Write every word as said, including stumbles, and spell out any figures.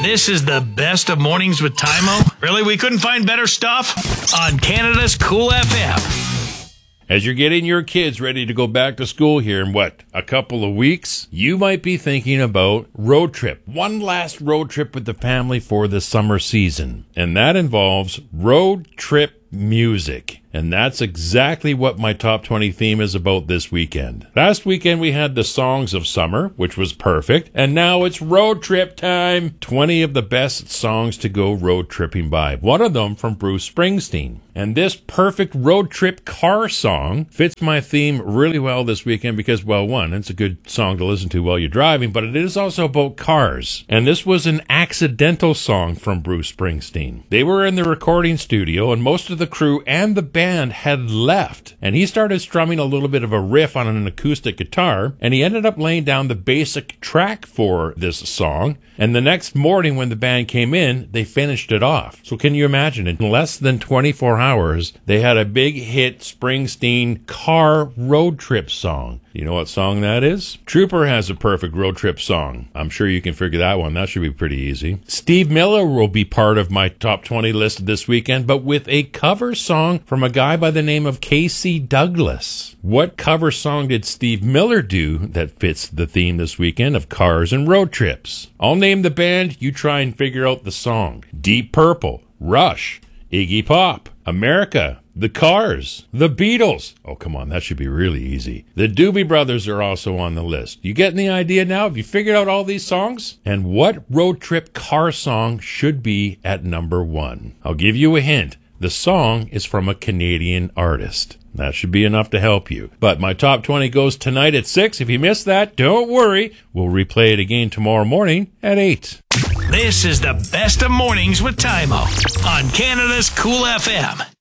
This is the best of mornings with Tymo. Really, we couldn't find better stuff? On Canada's Cool F M. As you're getting your kids ready to go back to school here in, what, a couple of weeks, you might be thinking about road trip. One last road trip with the family for the summer season. And that involves road trip music. And that's exactly what my top twenty theme is about this weekend. Last weekend we had the songs of summer, which was perfect. And now it's road trip time. twenty of the best songs to go road tripping by. One of them from Bruce Springsteen. And this perfect road trip car song fits my theme really well this weekend because, well, one, it's a good song to listen to while you're driving, but it is also about cars. And this was an accidental song from Bruce Springsteen. They were in the recording studio and most of the crew and the band had left, and he started strumming a little bit of a riff on an acoustic guitar, and he ended up laying down the basic track for this song. And the next morning when the band came in, they finished it off. So can you imagine, in less than twenty-four hours, they had a big hit Springsteen car road trip song. You know what song that is? Trooper has a perfect road trip song. I'm sure you can figure that one. That should be pretty easy. Steve Miller will be part of my top twenty list this weekend, but with a cover song from a guy by the name of Casey Douglas. What cover song did Steve Miller do that fits the theme this weekend of cars and road trips? I'll name the band, you try and figure out the song. Deep Purple, Rush, Iggy Pop, America, The Cars, The Beatles. Oh, come on, that should be really easy. The Doobie Brothers are also on the list. You getting the idea now? Have you figured out all these songs? And what road trip car song should be at number one? I'll give you a hint. The song is from a Canadian artist. That should be enough to help you. But my top twenty goes tonight at six. If you missed that, don't worry. We'll replay it again tomorrow morning at eight. This is the best of mornings with Tymo on Canada's Cool F M.